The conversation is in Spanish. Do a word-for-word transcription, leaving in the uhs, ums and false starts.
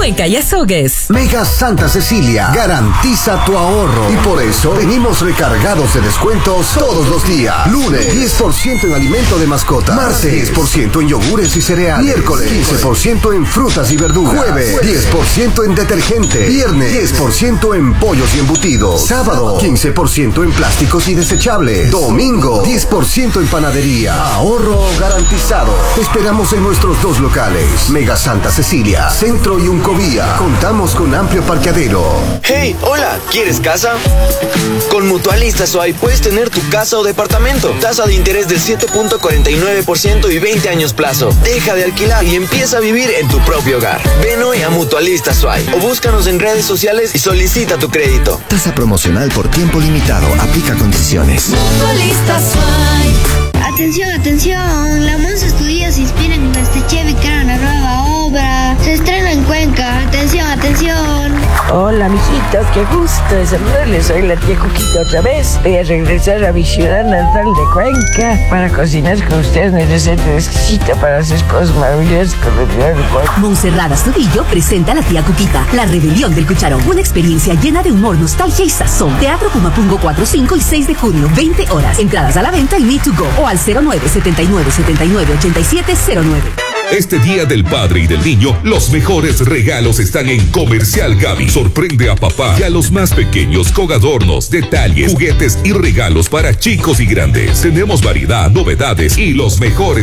Cuenca y Azogues. Mega Santa Cecilia garantiza tu ahorro y por eso venimos recargados de descuentos todos los días. Lunes, diez por ciento en alimento de mascota. Martes, diez por ciento en yogures y cereales. Miércoles, quince por ciento en frutas y verduras. Jueves, diez por ciento en detergente. Viernes, diez por ciento en pollos y embutidos. Sábado, quince por ciento en plásticos y desechables. Domingo, diez por ciento en panadería. Ahorro garantizado. Esperamos en nuestros dos locales. Mega Santa Cecilia, Centro y Uncovía. Contamos con amplio parqueadero. Hey, hola, ¿quieres casa? Con Mutualista Suay puedes tener tu casa o departamento. Tasa de interés del siete punto cuarenta y nueve por ciento y veinte años plazo. Deja de alquilar y empieza a vivir en tu propio hogar. Ven hoy a Mutualista Suay o búscanos en redes sociales y solicita tu crédito. Tasa promocional por tiempo limitado. Aplica condiciones. Mutualista Suay. Atención, atención. La Monza Estudia se inspira en nuestra Chevy que era una nueva obra. Se estrena en Cuenca. Atención, atención. Hola, mijitos, qué gusto de saludarles. Soy la tía Cuquita otra vez. Voy a regresar a mi ciudad natal de Cuenca para cocinar con ustedes una receta exquisita para hacer cosas maravillosas con el ciudad de Cuenca. Montserrat Astudillo presenta a la tía Cuquita, La Rebelión del Cucharón. Una experiencia llena de humor, nostalgia y sazón. Teatro Pumapungo cuatro, cinco y seis de junio, veinte horas. Entradas a la venta en Me to Go o al cero nueve setenta y nueve setenta y nueve ochenta y siete cero nueve. Este Día del Padre y del Niño, los mejores regalos están en Comercial Gaby. Sorprende a papá y a los más pequeños con adornos, detalles, juguetes y regalos para chicos y grandes. Tenemos variedad, novedades y los mejores